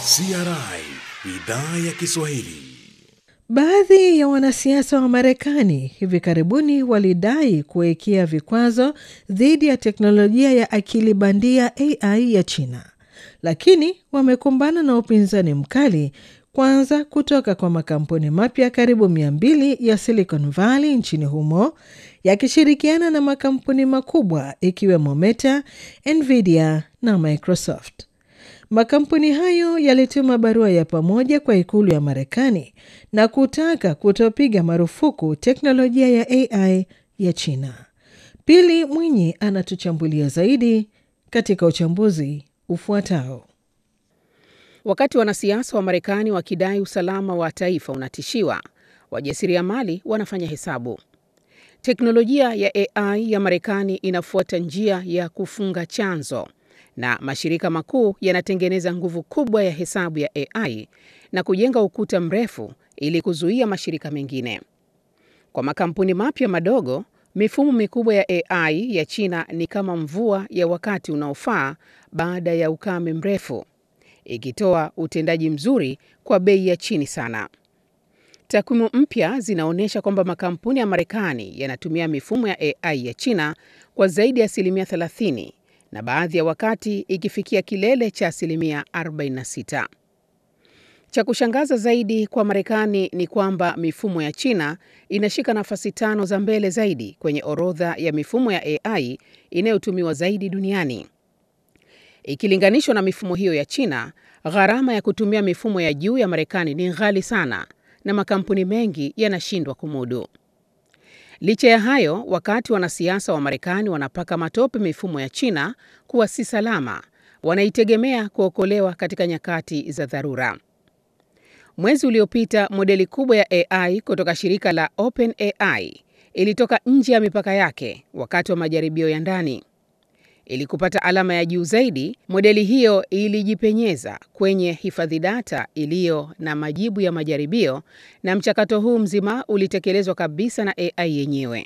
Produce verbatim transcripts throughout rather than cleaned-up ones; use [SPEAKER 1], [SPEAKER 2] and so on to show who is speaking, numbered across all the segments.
[SPEAKER 1] C R I Idhaa ya Kiswahili.
[SPEAKER 2] Baadhi ya wanasiasa wa Marekani hivi karibuni walidai kuwekea vikwazo dhidi ya teknolojia ya akili bandia A I ya China. Lakini wamekumbana na upinzani mkali, kwanza kutoka kwa makampuni mapya karibu mia mbili ya Silicon Valley nchini humo, yakishirikiana na makampuni makubwa ikiwemo Meta, Nvidia na Microsoft. Makampuni hayo yalituma barua ya pamoja kwa ikulu ya Marekani na kutaka kutopiga marufuku teknolojia ya A I ya China. Pili Mwinyi anatuchambulia zaidi katika uchambuzi ufuatao.
[SPEAKER 3] Wakati wanasiasa wa Marekani wakidai usalama wa taifa unatishiwa, wajasiriamali wanafanya hesabu. Teknolojia ya A I ya Marekani inafuata njia ya kufunga chanzo, na mashirika makuu yanatengeneza nguvu kubwa ya hesabu ya A I na kujenga ukuta mrefu ili kuzuia mashirika mengine. Kwa makampuni mapya madogo, mifumo mikubwa ya A I ya China ni kama mvua ya wakati unaofaa baada ya ukame mrefu, ikitoa utendaji mzuri kwa bei ya chini sana. Takwimu mpya zinaonyesha kwamba makampuni ya Marekani yanatumia mifumo ya A I ya China kwa zaidi ya asilimia thelathini, na baadhi ya wakati ikifikia kilele cha asilimia arobaini na sita. Cha kushangaza zaidi kwa Marekani ni kwamba mifumo ya China inashika nafasi tano za mbele zaidi kwenye orodha ya mifumo ya A I inayotumiwa zaidi duniani. Ikilinganishwa na mifumo hiyo ya China, gharama ya kutumia mifumo ya juu ya Marekani ni ghali sana, na makampuni mengi yanashindwa kumudu. Licha ya hayo, wakati wanasiasa wa Marekani wanapaka matope mifumo ya China kuwa si salama, wanaitegemea kuokolewa katika nyakati za dharura. Mwezi uliopita, modeli kubwa ya A I kutoka shirika la OpenAI ilitoka nje ya mipaka yake wakati wa majaribio ya ndani. Ili kupata alama ya juu zaidi, modeli hiyo ilijipenyeza kwenye hifadhi data iliyo na majibu ya majaribio, na mchakato huu mzima ulitekelezwa kabisa na A I yenyewe.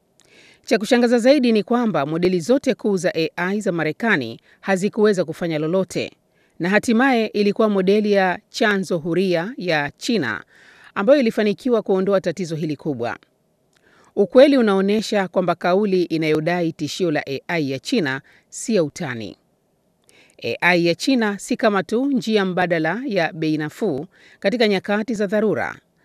[SPEAKER 3] Cha kushangaza zaidi ni kwamba modeli zote kuu za A I za Marekani hazikuweza kufanya lolote, na hatimaye ilikuwa modeli ya chanzo huria ya China ambayo ilifanikiwa kuondoa tatizo hili kubwa. Ukweli unaonyesha kwamba kauli inayodai tishio la A I ya China si ya utani. A I ya China si kama tu njia mbadala ya bei nafuu katika nyakati za dharura.